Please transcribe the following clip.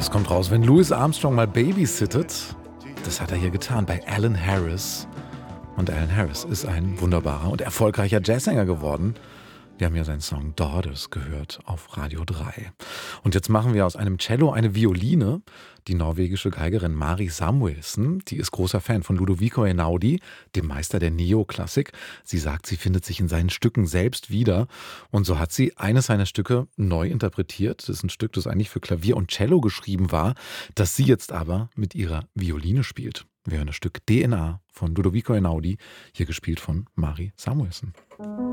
Das kommt raus, wenn Louis Armstrong mal babysittet. Das hat er hier getan bei Alan Harris. Und Alan Harris ist ein wunderbarer und erfolgreicher Jazzsänger geworden. Wir haben ja seinen Song Daughters gehört auf Radio 3. Und jetzt machen wir aus einem Cello eine Violine. Die norwegische Geigerin Mari Samuelsen, die ist großer Fan von Ludovico Einaudi, dem Meister der Neoklassik. Sie sagt, sie findet sich in seinen Stücken selbst wieder. Und so hat sie eines seiner Stücke neu interpretiert. Das ist ein Stück, das eigentlich für Klavier und Cello geschrieben war, das sie jetzt aber mit ihrer Violine spielt. Wir hören das Stück DNA von Ludovico Einaudi, hier gespielt von Mari Samuelsen.